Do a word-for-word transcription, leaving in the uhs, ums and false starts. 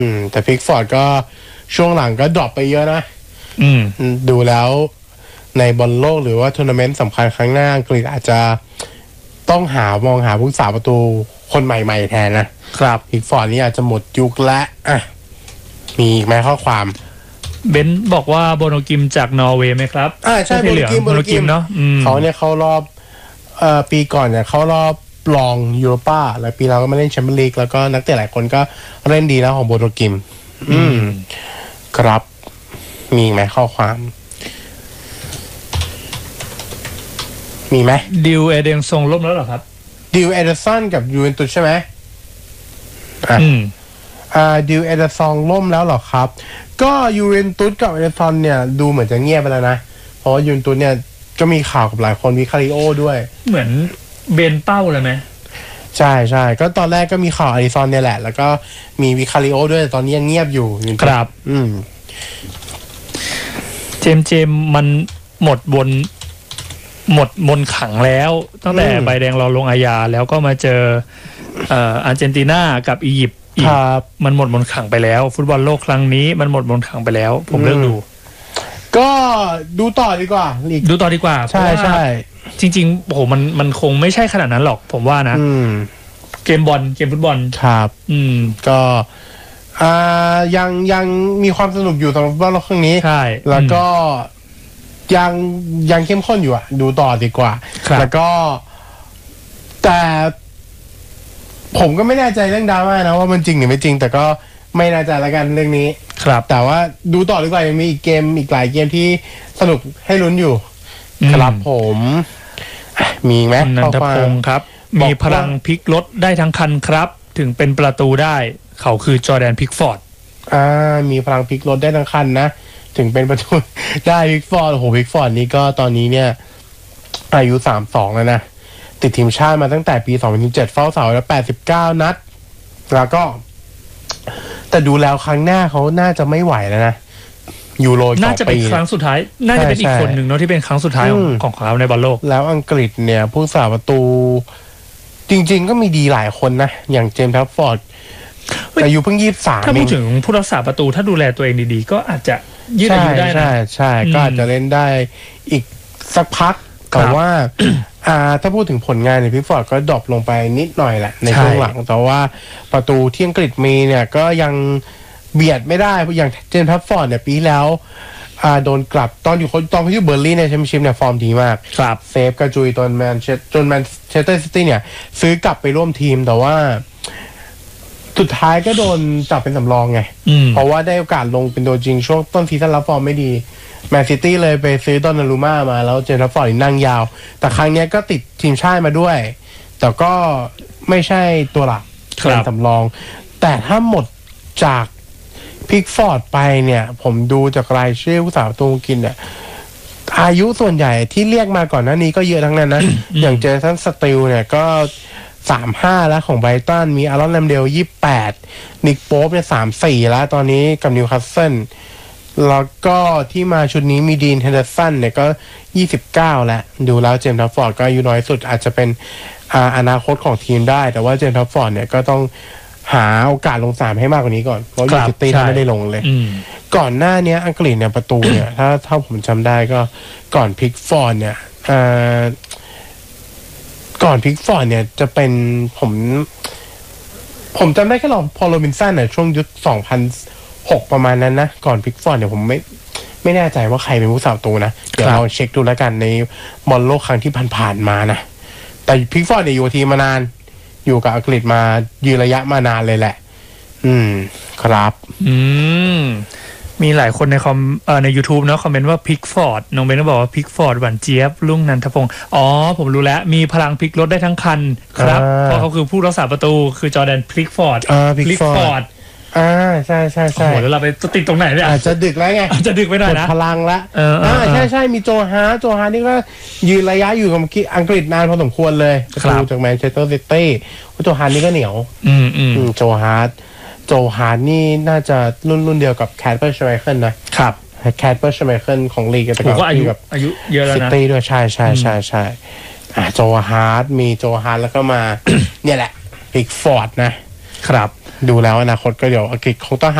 อืมแต่พิกฟอร์ดก็ช่วงหลังก็ดรอปไปเยอะนะอืมดูแล้วในบอลโลกหรือว่าทัวร์นาเมนต์สำคัญครั้งหน้าอังกฤษอาจจะต้องหามองหาผู้สาประตูคนใหม่ๆแทนนะครับพิกฟอร์ดนี่อาจจะหมดยุคและอ่ะมีไหมข้อความเบนซ์บอกว่าโบโนกิมจากนอร์เวย์ไหมครับอ่าใช่โบโนกิมโบโนกิมเนาะเขาเนี่ยเขารอบเอ่อปีก่อนเนี่ยเขารอบรองยูโรป้าแล้วปีเราก็มาเล่นแชมเปี้ยนลีกแล้วก็นักเตะหลายคนก็เล่นดีนะของโบโนกิมอืมครับมีไหมข้อความมีไหมดิวเอเดนซงล่มแล้วเหรอครับดิวเอเดอร์สันกับยูเวนตุสใช่ไหมอ่าอ่าดิวเอเดอร์ซองล่มแล้วเหรอครับก็ยูเวนตุสกับเอเดอร์สันเนี่ยดูเหมือนจะเงียบไปแล้วนะเพราะว่ายูเวนตุสเนี่ยก็มีข่าวกับหลายคนวิคาริโอด้วยเหมือนเบนเป้าเลยไหมใช่ใช่ก็ตอนแรกก็มีข่าวอาริซอนเนี่ยแหละแล้วก็มีวิคาริโอด้วยแต่ตอนนี้ยังเงียบอยู่ครับอืมเจมเจมมันหมดบนหมดมนขังแล้วตั้งแต่ใบแดงรอลงอาญาแล้วก็มาเจอเอ่ออาร์เจนตินากับอียิปต์อีกมันหมดมนขังไปแล้วฟุตบอลโลกครั้งนี้มันหมดมนขังไปแล้วผมเลิกดูก็ดูต่อดีกว่าดูต่อดีกว่าใช่ใช่จริงๆโอ้โหมันมันคงไม่ใช่ขนาดนั้นหรอกผมว่านะเกมบอลเกมฟุตบอลครับอืมก็อ่ายังยังมีความสนุกอยู่สำหรับฟุตบอลโลกครั้งนี้ใช่แล้วก็ยังยังเข้มข้นอยู่อ่ะดูต่อดีกว่าแล้วก็แต่ผมก็ไม่แน่ใจเรื่องดราม่านะว่ามันจริงหรือไม่จริงแต่ก็ไม่แน่ใจละกันเรื่องนี้ครับแต่ว่าดูต่อดีกว่ายังมีอีกเกมอีกหลายเกมที่สนุกให้ลุ้นอยู่ครับผมมีไหมนันทพงศ์ครับมีพลังพลิกรถได้ทั้งคันครับถึงเป็นประตูได้เขาคือจอร์แดนพิกฟอร์ดอ่ามีพลังพลิกรถได้ทั้งคันนะถึงเป็นประตูได้พิกฟอร์ดโอ้โหพิกฟอร์ดนี่ก็ตอนนี้เนี่ยอายุสามสิบสองแล้วนะติดทีมชาติมาตั้งแต่ปีสองพันสิบเจ็ดเฝ้าเสาแล้วแปดสิบเก้านัดแล้วก็แต่ดูแล้วครั้งหน้าเขาน่าจะไม่ไหวแล้วนะยูโรน่าจะเป็นครั้งสุดท้ายน่าจะเป็นอีกคนหนึ่งเนาะที่เป็นครั้งสุดท้ายของเขาในบอลโลกแล้วอังกฤษเนี่ยผู้สาประตูจริงๆก็มีดีหลายคนนะอย่างเจมส์แทฟฟอร์ดอายุเพิ่งยี่สิบสามถ้าพูดถึงผู้รักษาประตูถ้าดูแลตัวเองดีๆก็อาจจะยืดอายุได้นะใช่ใช่ก็อาจจะเล่นได้อีกสักพักแต่ว่าอ่าถ้าพูดถึงผลงานเนี่ยพิกฟอร์ดก็ดรอปลงไปนิดหน่อยแหละในช่วงหลังแต่ว่าประตูที่อังกฤษมีเนี่ยก็ยังเบียดไม่ได้อย่างเจมส์แทฟฟอร์ดเนี่ยปีแล้วอ่าโดนกลับตอนอยู่ตอนเขาอยู่เบอร์ลินในแชมเปี้ยนชิพเนี่ยฟอร์มดีมากครับเซฟกระจุยตอนแมนเชสจนแมนเชสเตอร์ซิตี้เนี่ยซื้อกลับไปร่วมทีมแต่ว่าสุดท้ายก็โดนจับเป็นสำรองไงเพราะว่าได้โอกาสลงเป็นตัวจริงช่วงต้นซีซั่นรับฟอร์มไม่ดีแมนซิตี้เลยไปซื้อดอนนารูม่ามาแล้วเจมส์แทฟฟอร์ดนั่งยาวแต่ครั้งนี้ก็ติดทีมชาติมาด้วยแต่ก็ไม่ใช่ตัวหลักเป็นสำรองแต่ถ้าหมดจากพิกฟอร์ดไปเนี่ยผมดูจากรายชื่อผู้สาประตูกินเนี่ยอายุส่วนใหญ่ที่เรียกมาก่อนหน้านี้ก็เยอะทั้งนั้นนะ อย่างเจสันสติลเนี่ยก็สามสิบห้าแล้วของไบรตันมีอารอนแรมเดลยี่สิบแปดนิกโป๊ปเนี่ยสามสิบสี่แล้วตอนนี้กับนิวคาสเซิลแล้วก็ที่มาชุดนี้มีดีนเฮนเดอร์สันเนี่ยก็ยี่สิบเก้าแล้วดูแล้วเจมส์แทฟฟอร์ดก็อายุน้อยสุดอาจจะเป็นอาอนาคตของทีมได้แต่ว่าเจมส์แทฟฟอร์ดเนี่ยก็ต้องหาโอกาสลงสนามให้มากกว่านี้ก่อนเพราะยูซิตี้ไม่ได้ลงเลยก่อนหน้านี้อังกฤษเนี่ยประตูเนี่ยถ้าถ้าผมจำได้ก็ก่อนพิกฟอร์ดเนี่ยก่อนพิกฟอร์ดเนี่ยจะเป็นผมผมจำได้แค่ลองพอลโรบินสันเนี่ยช่วงยุคสองพันหกประมาณนั้นนะก่อนพิกฟอร์ดเนี่ยผมไม่ไม่แน่ใจว่าใครเป็นผู้สาประตูนะเดี๋ยวเราเช็คดูแล้วกันในบอลโลกครั้งที่ผ่านๆมานะแต่พิกฟอร์ดเนี่ยอยู่ทีมมานานอยู่กับอังกฤษมายืนระยะมานานเลยแหละอืมครับอืมมีหลายคนในคอมเอ่อใน YouTube เนาะคอมเมนต์ว่าพิกฟอร์ดน้องเบนก็บอกว่าพิกฟอร์ดหวานเจี๊ยบลุงนันทพงศ์อ๋อผมรู้แล้วมีพลังพลิกรถได้ทั้งคันครับเพราะเขาคือผู้รักษาประตูคือจอร์แดนพลิกฟอร์ดพลิกฟอร์ดอ่าใช่ใช่ใช่โอ้โหแล้วเราไปติดตรงไหนเนี่ยอาจจะดึกแล้วไงอาจจะดึกไปหน่อยนะพลังละอ่าใช่ใช่มีโจฮาร์โจฮาร์นี่ก็ยืนระยะอยู่กับอังกฤษนานพอสมควรเลยดูจากแมนเชสเตอร์ซิตี้โจฮาร์นี่ก็เหนียวอืมอืมโจฮาร์โจฮาร์นี่น่าจะรุ่นรุ่นเดียวกับแคทเปอร์ชไมเคิลนะครับแคทเปอร์ชไมเคิลของลีกแต่ก็อายุแบบอายุเยอะแล้วนะซิตี้ด้วยใช่ใช่ใช่ใช่อ่าโจฮาร์มีโจฮาร์แล้วก็มาเนี่ยแหละพิกฟอร์ดนะครับดูแล้วอนาคตก็เดี๋ยวอังกฤษคงต้อง